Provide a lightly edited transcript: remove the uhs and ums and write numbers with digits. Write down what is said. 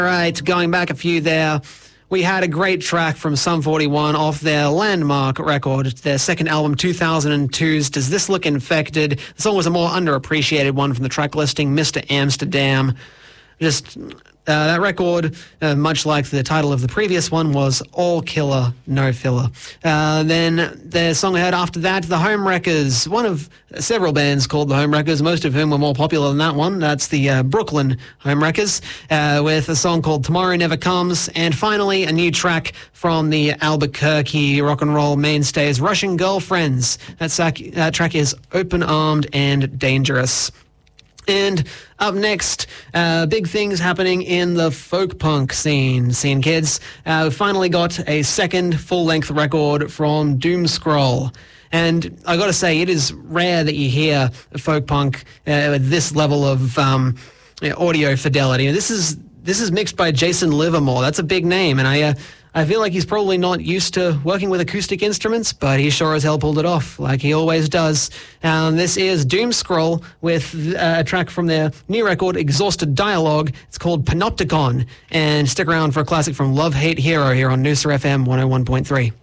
Right, going back a few there, we had a great track from Sum 41 off their landmark record, their second album, 2002's Does This Look Infected? The song was a more underappreciated one from the track listing, Mr. Amsterdam. That record, much like the title of the previous one, was all killer, no filler. Then the song I heard after that, The Homewreckers, one of several bands called The Homewreckers, most of whom were more popular than that one. That's the Brooklyn Homewreckers, with a song called Tomorrow Never Comes. And finally, a new track from the Albuquerque rock and roll mainstays, Russian Girlfriends. That track is Open Armed and Dangerous. And up next, big things happening in the folk punk scene, kids. We finally got a second full-length record from Doomscroll. And I got to say, it is rare that you hear folk punk with this level of audio fidelity. This is mixed by Jason Livermore. That's a big name, and I feel like he's probably not used to working with acoustic instruments, but he sure as hell pulled it off, like he always does. This is Doomscroll with a track from their new record, Exhausted Dialogue. It's called Panopticon. And stick around for a classic from Love Hate Hero here on Noosa FM 101.3.